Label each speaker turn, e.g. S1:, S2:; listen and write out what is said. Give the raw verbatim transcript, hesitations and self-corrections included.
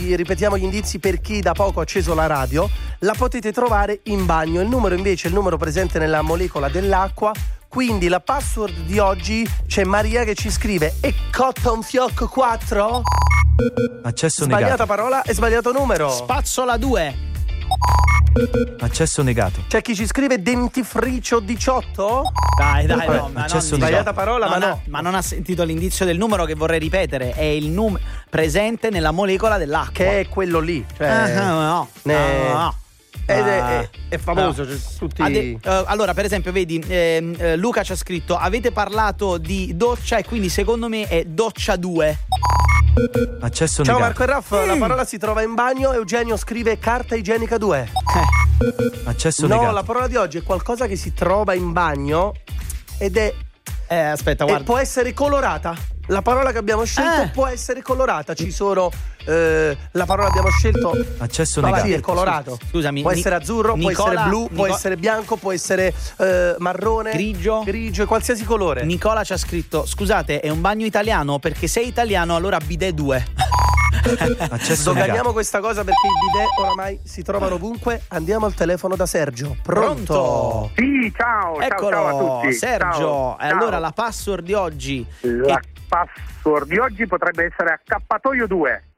S1: vi ripetiamo gli indizi per chi da poco ha acceso la radio. La potete trovare in bagno. Il numero invece è il numero presente nella molecola dell'acqua. Quindi la password di oggi, c'è Maria che ci scrive: e cotton fioc quattro?
S2: Accesso
S1: Sbagliata
S2: negato.
S1: parola e sbagliato numero.
S3: Spazzola due.
S2: Accesso negato.
S1: C'è chi ci scrive dentifricio diciotto?
S3: Dai, dai,
S1: Vabbè,
S3: no, ma
S2: accesso
S3: non,
S1: Sbagliata parola,
S3: non
S1: ma
S3: ha-
S1: no.
S3: ma non ha sentito l'indizio del numero che vorrei ripetere. È il numero presente nella molecola dell'acqua.
S1: Che è quello lì. Cioè,
S3: Ah, no,
S1: ne-
S3: no, no.
S1: Ed è,
S3: Ah.
S1: è- è famoso.
S3: No.
S1: Cioè, tutti...
S3: Ade- eh, allora, per esempio, vedi, ehm, eh, Luca ci ha scritto: avete parlato di doccia e quindi secondo me è doccia due.
S2: Accesso
S1: Ciao
S2: negato.
S1: Marco e Raff, la parola si trova in bagno. Eugenio scrive carta igienica due.
S2: Accesso
S1: No,
S2: negato.
S1: la parola di oggi è qualcosa che si trova in bagno ed è
S3: Eh, aspetta,
S1: e
S3: guarda.
S1: può essere colorata. La parola che abbiamo scelto
S3: Eh.
S1: può essere colorata. Ci sono eh, la parola che abbiamo scelto.
S2: Accesso
S1: Vabbè,
S2: negato.
S1: sì, è colorato.
S3: Scusami,
S1: Può
S3: Ni-
S1: essere azzurro, può
S3: Nicola-
S1: essere blu, può
S3: Nico-
S1: essere bianco, può essere eh, marrone,
S3: Grigio.
S1: grigio, qualsiasi colore.
S3: Nicola ci ha scritto: scusate, è un bagno italiano? Perché se è italiano allora bidet due.
S2: Accesso
S1: Sdoganiamo
S2: negato.
S1: questa cosa perché i bidet oramai si trovano ovunque. Andiamo al telefono da Sergio. Pronto?
S3: Pronto?
S4: Sì, ciao,
S3: Eccolo,
S4: ciao, ciao a tutti.
S3: Sergio.
S4: Ciao,
S3: E
S4: ciao.
S3: allora la password di oggi.
S4: La
S3: che-
S4: password di oggi potrebbe essere accappatoio due.